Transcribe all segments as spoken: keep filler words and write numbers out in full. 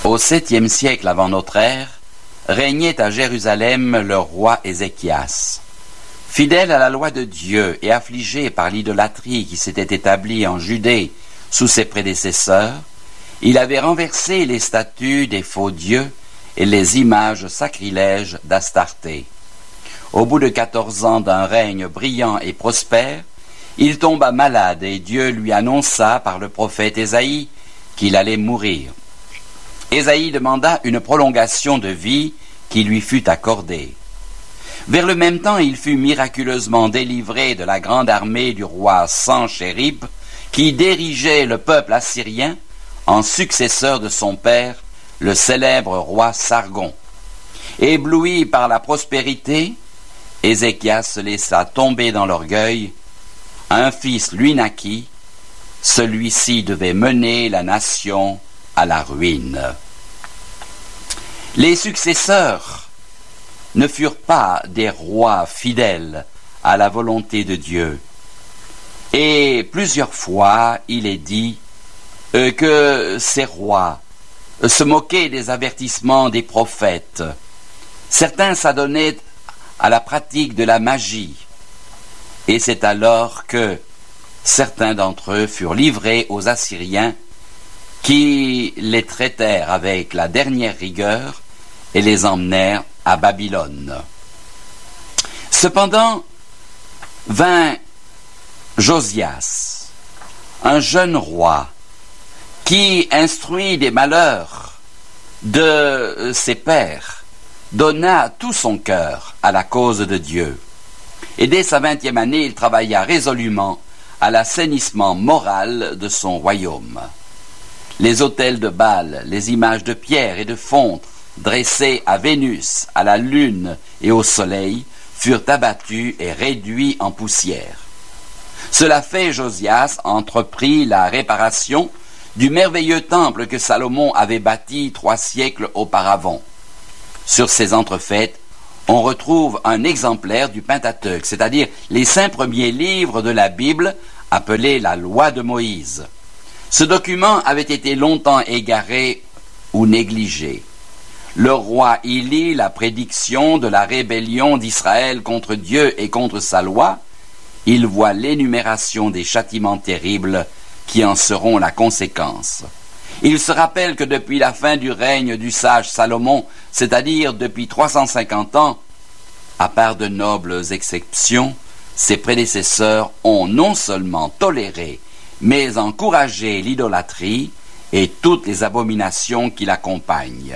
Au septième siècle avant notre ère, régnait à Jérusalem le roi Ézéchias. Fidèle à la loi de Dieu et affligé par l'idolâtrie qui s'était établie en Judée sous ses prédécesseurs, il avait renversé les statues des faux dieux et les images sacrilèges d'Astarté. Au bout de quatorze ans d'un règne brillant et prospère, il tomba malade et Dieu lui annonça par le prophète Ésaïe qu'il allait mourir. Ésaïe demanda une prolongation de vie qui lui fut accordée. Vers le même temps, il fut miraculeusement délivré de la grande armée du roi Sanchérib, qui dirigeait le peuple assyrien en successeur de son père, le célèbre roi Sargon. Ébloui par la prospérité, Ézéchias se laissa tomber dans l'orgueil. Un fils lui naquit, celui-ci devait mener la nation à la ruine. Les successeurs ne furent pas des rois fidèles à la volonté de Dieu. Et plusieurs fois, il est dit euh, que ces rois euh, se moquaient des avertissements des prophètes. Certains s'adonnaient à la pratique de la magie. Et c'est alors que certains d'entre eux furent livrés aux Assyriens qui les traitèrent avec la dernière rigueur et les emmenèrent à Babylone. Cependant, vint Josias, un jeune roi, qui, instruit des malheurs de ses pères, donna tout son cœur à la cause de Dieu. Et dès sa vingtième année, il travailla résolument à l'assainissement moral de son royaume. Les autels de Baal, les images de pierre et de fonte dressés à Vénus, à la lune et au soleil, furent abattus et réduits en poussière. Cela fait, Josias entreprit la réparation du merveilleux temple que Salomon avait bâti trois siècles auparavant. Sur ces entrefaites, on retrouve un exemplaire du Pentateuque, c'est-à-dire les cinq premiers livres de la Bible, appelés la Loi de Moïse. Ce document avait été longtemps égaré ou négligé. Le roi y lit la prédiction de la rébellion d'Israël contre Dieu et contre sa loi. Il voit l'énumération des châtiments terribles qui en seront la conséquence. Il se rappelle que depuis la fin du règne du sage Salomon, c'est-à-dire depuis trois cent cinquante ans, à part de nobles exceptions, ses prédécesseurs ont non seulement toléré, mais encouragé l'idolâtrie et toutes les abominations qui l'accompagnent.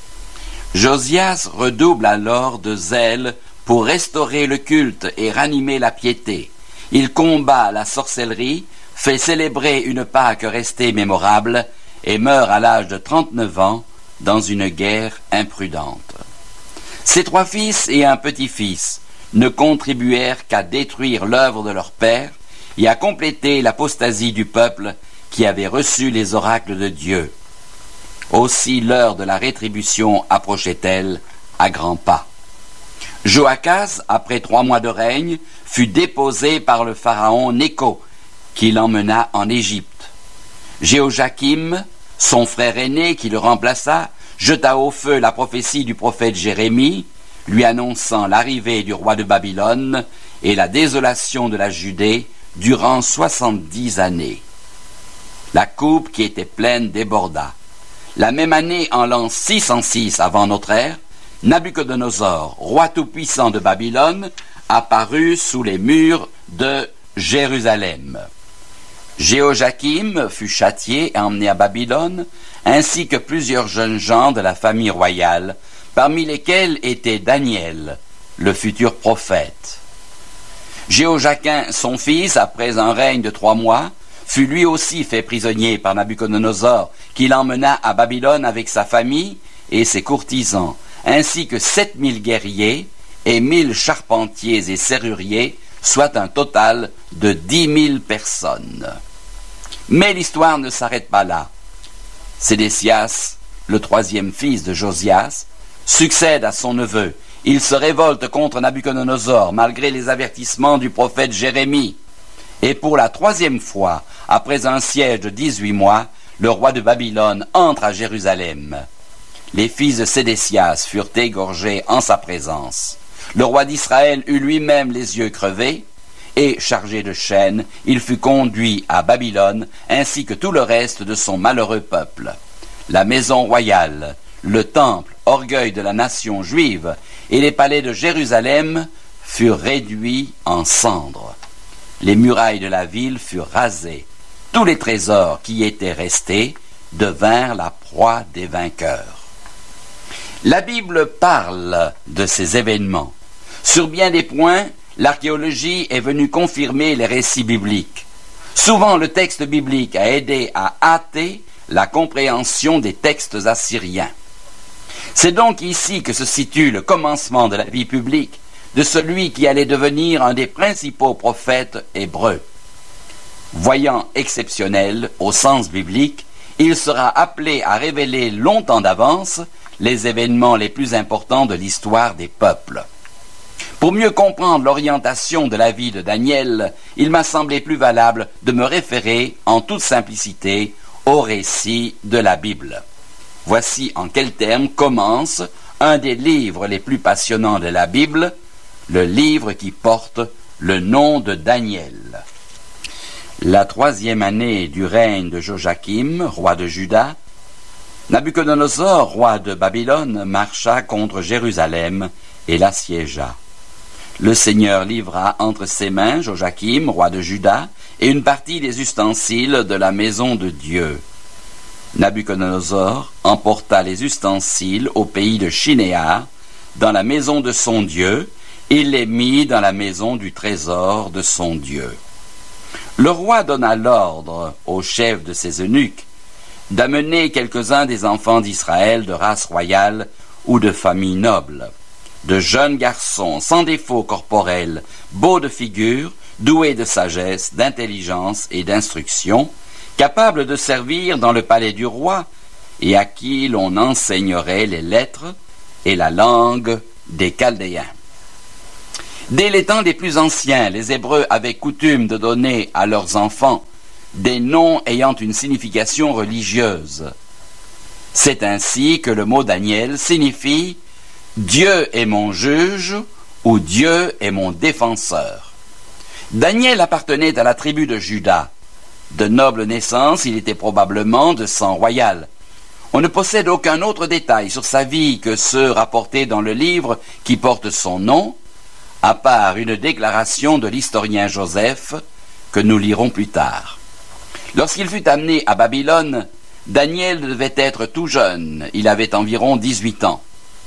Josias redouble alors de zèle pour restaurer le culte et ranimer la piété. Il combat la sorcellerie, fait célébrer une Pâque restée mémorable et meurt à l'âge de trente-neuf ans dans une guerre imprudente. Ses trois fils et un petit-fils ne contribuèrent qu'à détruire l'œuvre de leur père et à compléter l'apostasie du peuple qui avait reçu les oracles de Dieu. Aussi l'heure de la rétribution approchait-elle à grands pas. Joachaz, après trois mois de règne, fut déposé par le pharaon Nécho, qui l'emmena en Égypte. Jéhojakim, son frère aîné qui le remplaça, jeta au feu la prophétie du prophète Jérémie, lui annonçant l'arrivée du roi de Babylone et la désolation de la Judée durant soixante-dix années. La coupe qui était pleine déborda. La même année, en l'an six cent six avant notre ère, Nabuchodonosor, roi tout-puissant de Babylone, apparut sous les murs de Jérusalem. Jéhojakim fut châtié et emmené à Babylone, ainsi que plusieurs jeunes gens de la famille royale, parmi lesquels était Daniel, le futur prophète. Jéhojakim, son fils, après un règne de trois mois, fut lui aussi fait prisonnier par Nabuchodonosor, qui l'emmena à Babylone avec sa famille et ses courtisans, ainsi que sept mille guerriers et mille charpentiers et serruriers, soit un total de dix mille personnes. Mais l'histoire ne s'arrête pas là. Sédécias, le troisième fils de Josias, succède à son neveu. Il se révolte contre Nabuchodonosor, malgré les avertissements du prophète Jérémie. Et pour la troisième fois, après un siège de dix-huit mois, le roi de Babylone entre à Jérusalem. Les fils de Sédécias furent égorgés en sa présence. Le roi d'Israël eut lui-même les yeux crevés, et, chargé de chaînes, il fut conduit à Babylone, ainsi que tout le reste de son malheureux peuple. La maison royale, le temple, orgueil de la nation juive, et les palais de Jérusalem furent réduits en cendres. Les murailles de la ville furent rasées. Tous les trésors qui y étaient restés devinrent la proie des vainqueurs. La Bible parle de ces événements. Sur bien des points, l'archéologie est venue confirmer les récits bibliques. Souvent, le texte biblique a aidé à hâter la compréhension des textes assyriens. C'est donc ici que se situe le commencement de la vie publique de celui qui allait devenir un des principaux prophètes hébreux. Voyant exceptionnel au sens biblique, il sera appelé à révéler longtemps d'avance les événements les plus importants de l'histoire des peuples. Pour mieux comprendre l'orientation de la vie de Daniel, il m'a semblé plus valable de me référer en toute simplicité au récit de la Bible. Voici en quels termes commence un des livres les plus passionnants de la Bible, le livre qui porte le nom de Daniel. La troisième année du règne de Joachim, roi de Juda, Nabuchodonosor, roi de Babylone, marcha contre Jérusalem et l'assiégea. Le Seigneur livra entre ses mains Joachim, roi de Juda, et une partie des ustensiles de la maison de Dieu. Nabuchodonosor emporta les ustensiles au pays de Shinéar, dans la maison de son Dieu, et les mit dans la maison du trésor de son Dieu. Le roi donna l'ordre au chef de ses eunuques d'amener quelques-uns des enfants d'Israël de race royale ou de famille noble, de jeunes garçons sans défaut corporel, beaux de figure, doués de sagesse, d'intelligence et d'instruction, capables de servir dans le palais du roi et à qui l'on enseignerait les lettres et la langue des Chaldéens. Dès les temps les plus anciens, les Hébreux avaient coutume de donner à leurs enfants des noms ayant une signification religieuse. C'est ainsi que le mot Daniel signifie « Dieu est mon juge » ou « Dieu est mon défenseur ». Daniel appartenait à la tribu de Juda. De noble naissance, il était probablement de sang royal. On ne possède aucun autre détail sur sa vie que ceux rapportés dans le livre qui porte son nom, à part une déclaration de l'historien Joseph que nous lirons plus tard. Lorsqu'il fut amené à Babylone, Daniel devait être tout jeune, il avait environ dix-huit ans.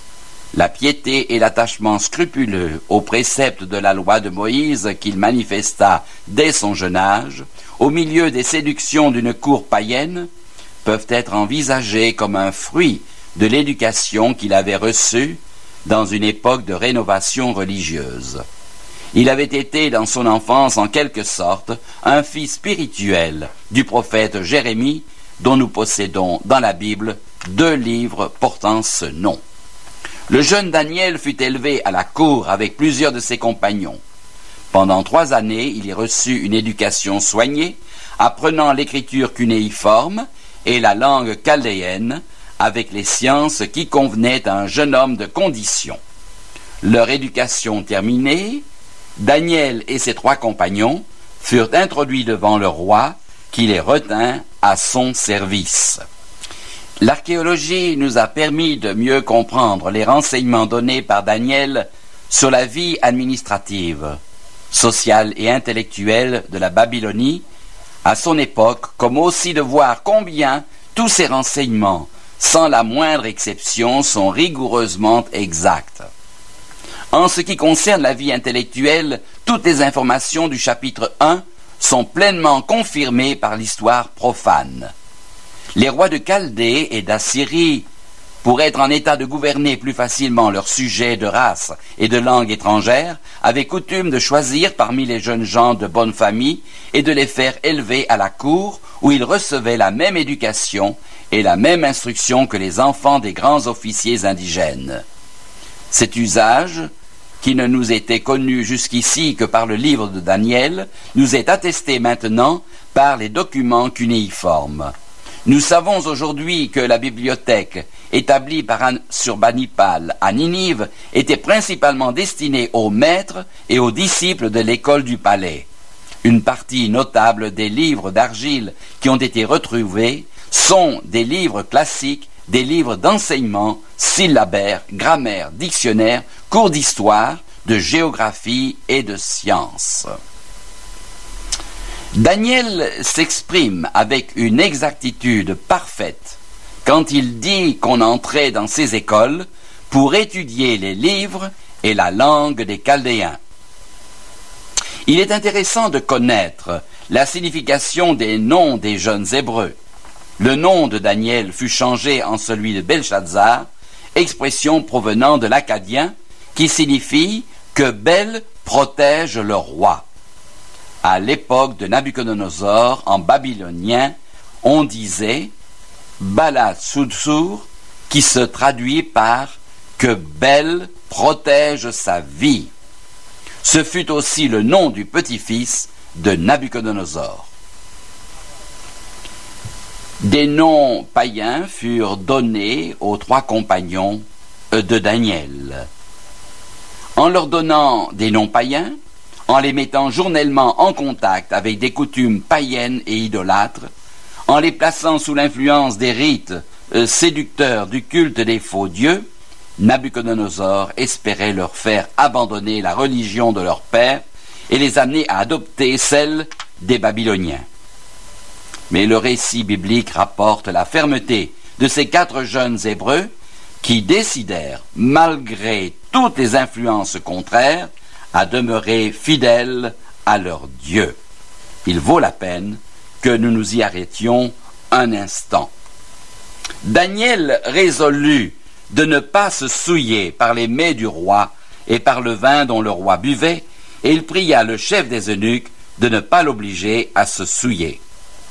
La piété et l'attachement scrupuleux aux préceptes de la loi de Moïse qu'il manifesta dès son jeune âge, au milieu des séductions d'une cour païenne, peuvent être envisagés comme un fruit de l'éducation qu'il avait reçue dans une époque de rénovation religieuse. Il avait été dans son enfance en quelque sorte un fils spirituel du prophète Jérémie, dont nous possédons dans la Bible deux livres portant ce nom. Le jeune Daniel fut élevé à la cour avec plusieurs de ses compagnons. Pendant trois années, il y reçut une éducation soignée, apprenant l'écriture cunéiforme et la langue chaldéenne, avec les sciences qui convenaient à un jeune homme de condition. Leur éducation terminée, Daniel et ses trois compagnons furent introduits devant le roi, qui les retint à son service. L'archéologie nous a permis de mieux comprendre les renseignements donnés par Daniel sur la vie administrative, sociale et intellectuelle de la Babylonie à son époque, comme aussi de voir combien tous ces renseignements, sans la moindre exception, sont rigoureusement exacts. En ce qui concerne la vie intellectuelle, toutes les informations du chapitre un sont pleinement confirmées par l'histoire profane. Les rois de Chaldée et d'Assyrie, pour être en état de gouverner plus facilement leurs sujets de race et de langue étrangère, avaient coutume de choisir parmi les jeunes gens de bonne famille et de les faire élever à la cour où ils recevaient la même éducation et la même instruction que les enfants des grands officiers indigènes. Cet usage, qui ne nous était connu jusqu'ici que par le livre de Daniel, nous est attesté maintenant par les documents cunéiformes. Nous savons aujourd'hui que la bibliothèque établie par Assurbanipal à Ninive était principalement destinée aux maîtres et aux disciples de l'école du palais. Une partie notable des livres d'argile qui ont été retrouvés sont des livres classiques, des livres d'enseignement, syllabaires, grammaire, dictionnaires, cours d'histoire, de géographie et de sciences. Daniel s'exprime avec une exactitude parfaite quand il dit qu'on entrait dans ces écoles pour étudier les livres et la langue des Chaldéens. Il est intéressant de connaître la signification des noms des jeunes Hébreux. Le nom de Daniel fut changé en celui de Belshazzar, expression provenant de l'acadien qui signifie que Bel protège le roi. À l'époque de Nabuchodonosor, en babylonien, on disait Balatsutsur, qui se traduit par que Bel protège sa vie. Ce fut aussi le nom du petit-fils de Nabuchodonosor. Des noms païens furent donnés aux trois compagnons de Daniel. En leur donnant des noms païens, en les mettant journellement en contact avec des coutumes païennes et idolâtres, en les plaçant sous l'influence des rites euh, séducteurs du culte des faux dieux, Nabuchodonosor espérait leur faire abandonner la religion de leur père et les amener à adopter celle des Babyloniens. Mais le récit biblique rapporte la fermeté de ces quatre jeunes Hébreux qui décidèrent, malgré toutes les influences contraires, à demeurer fidèles à leur Dieu. Il vaut la peine que nous nous y arrêtions un instant. Daniel résolut de ne pas se souiller par les mets du roi et par le vin dont le roi buvait, et il pria le chef des eunuques de ne pas l'obliger à se souiller.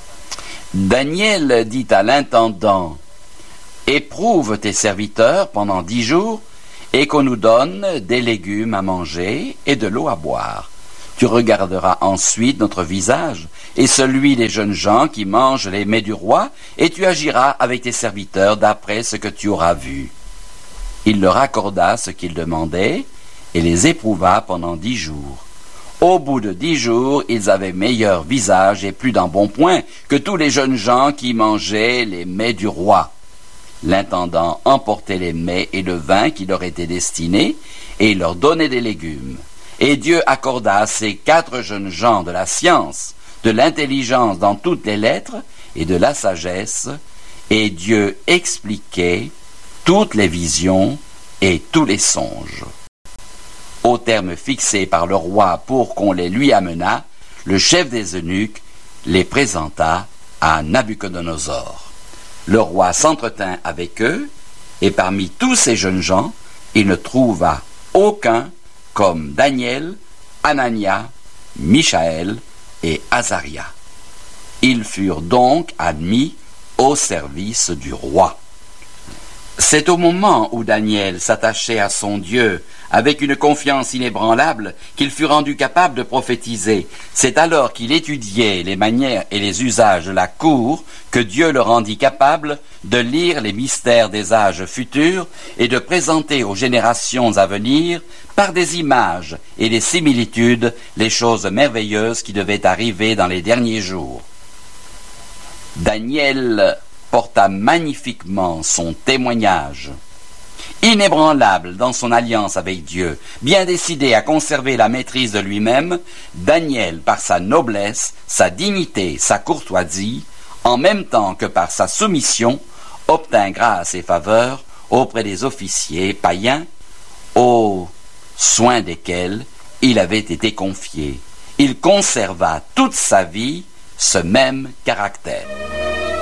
Daniel dit à l'intendant, « Éprouve tes serviteurs pendant dix jours, et qu'on nous donne des légumes à manger et de l'eau à boire. Tu regarderas ensuite notre visage et celui des jeunes gens qui mangent les mets du roi, et tu agiras avec tes serviteurs d'après ce que tu auras vu. » Il leur accorda ce qu'ils demandaient et les éprouva pendant dix jours. Au bout de dix jours, ils avaient meilleur visage et plus d'embonpoint que tous les jeunes gens qui mangeaient les mets du roi. L'intendant emportait les mets et le vin qui leur étaient destinés, et il leur donnait des légumes. Et Dieu accorda à ces quatre jeunes gens de la science, de l'intelligence dans toutes les lettres, et de la sagesse, et Dieu expliquait toutes les visions et tous les songes. Au terme fixé par le roi pour qu'on les lui amenât, le chef des eunuques les présenta à Nabuchodonosor. Le roi s'entretint avec eux, et parmi tous ces jeunes gens, il ne trouva aucun comme Daniel, Anania, Michaël et Azaria. Ils furent donc admis au service du roi. C'est au moment où Daniel s'attachait à son Dieu avec une confiance inébranlable qu'il fut rendu capable de prophétiser. C'est alors qu'il étudiait les manières et les usages de la cour que Dieu le rendit capable de lire les mystères des âges futurs et de présenter aux générations à venir, par des images et des similitudes, les choses merveilleuses qui devaient arriver dans les derniers jours. Daniel porta magnifiquement son témoignage. Inébranlable dans son alliance avec Dieu, bien décidé à conserver la maîtrise de lui-même, Daniel, par sa noblesse, sa dignité, sa courtoisie, en même temps que par sa soumission, obtint grâce et faveur auprès des officiers païens, aux soins desquels il avait été confié. Il conserva toute sa vie ce même caractère.